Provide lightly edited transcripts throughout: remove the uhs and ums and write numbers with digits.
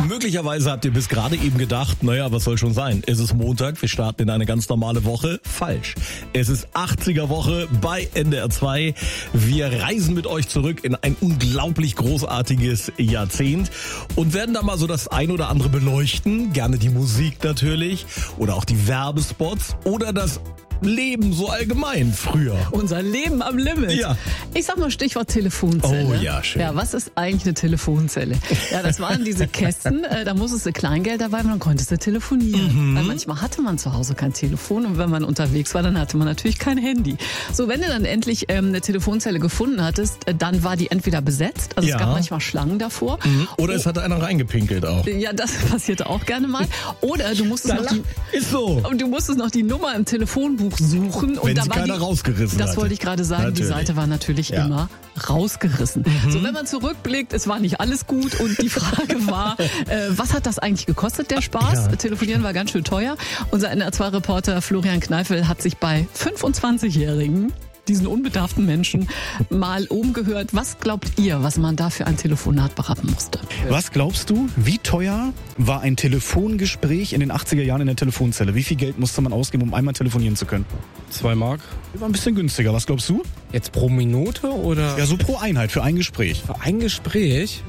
Möglicherweise habt ihr bis gerade eben gedacht, naja, was soll schon sein? Es ist Montag, wir starten in eine ganz normale Woche. Falsch. Es ist 80er-Woche bei NDR 2. Wir reisen mit euch zurück in ein unglaublich großartiges Jahrzehnt und werden da mal so das ein oder andere beleuchten. Gerne die Musik natürlich oder auch die Werbespots oder das Leben so allgemein früher. Unser Leben am Limit. Ja. Ich sag mal Stichwort Telefonzelle. Oh ja, schön. Ja, was ist eigentlich eine Telefonzelle? Ja, das waren diese Kästen, da musstest du Kleingeld dabei haben, dann konntest du telefonieren. Weil manchmal hatte man zu Hause kein Telefon und wenn man unterwegs war, dann hatte man natürlich kein Handy. So, wenn du dann endlich eine Telefonzelle gefunden hattest, dann war die entweder besetzt, also Ja. es gab manchmal Schlangen davor. Oder es hatte einer reingepinkelt auch. Ja, das passierte auch gerne mal. Oder du musstest Ist so. noch die Nummer im Telefonbuch suchen. Und Wenn da sie war keiner rausgerissen Das hatte. wollte ich gerade sagen. Natürlich. Die Seite war natürlich Ja. immer rausgerissen. So, wenn man zurückblickt, es war nicht alles gut und die Frage war, was hat das eigentlich gekostet, der Spaß? Ja. Telefonieren war ganz schön teuer. Unser NDR2-Reporter Florian Kneifel hat sich bei 25-Jährigen, diesen unbedarften Menschen, mal umgehört. Was glaubt ihr, was man da für ein Telefonat beraten musste? Was glaubst du, wie teuer war ein Telefongespräch in den 80er Jahren in der Telefonzelle? Wie viel Geld musste man ausgeben, um einmal telefonieren zu können? 2 Mark. War ein bisschen günstiger. Was glaubst du? Jetzt pro Minute oder Ja, so pro Einheit für ein Gespräch. für ein Gespräch?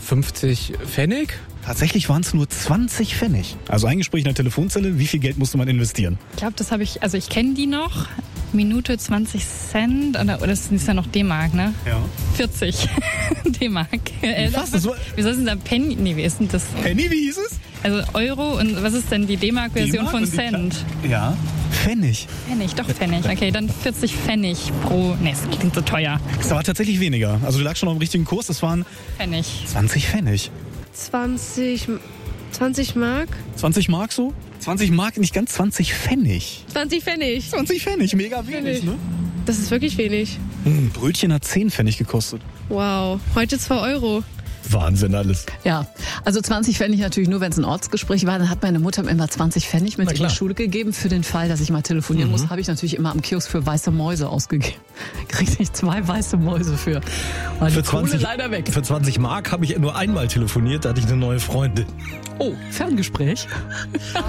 50 Pfennig? Tatsächlich waren es nur 20 Pfennig. Also ein Gespräch in der Telefonzelle, wie viel Geld musste man investieren? Ich glaube, das habe ich, also ich kenne die noch. Minute 20 Cent, oder das ist ja noch D-Mark, ne? Ja. 40 D-Mark. Was? Das war Wie soll es denn da Penny? Nee, wie ist denn das? Penny, wie hieß es? Also Euro und was ist denn die D-Mark-Version D-Mark von und die Cent? Ja. Pfennig. Pfennig, doch Pfennig. Okay, dann 40 Pfennig pro. Nee, das klingt so teuer. Das war tatsächlich weniger. Also du lagst schon auf dem richtigen Kurs. Das waren Pfennig. 20 Pfennig. 20 Mark? 20 Mark so? 20 Mark, nicht ganz 20 Pfennig. 20 Pfennig. 20 Pfennig, mega wenig, ne? Das ist wirklich wenig. Ein Brötchen hat 10 Pfennig gekostet. Wow. Heute 2 Euro. Wahnsinn alles. Ja, also 20 Pfennig natürlich nur, wenn es ein Ortsgespräch war. Dann hat meine Mutter mir immer 20 Pfennig mit Na in klar. die Schule gegeben. Für den Fall, dass ich mal telefonieren muss, habe ich natürlich immer am Kiosk für weiße Mäuse ausgegeben. Kriegte ich 2 weiße Mäuse für. War die Für Kohle 20, leider weg. für 20 Mark habe ich nur einmal telefoniert, da hatte ich eine neue Freundin. Oh, Ferngespräch.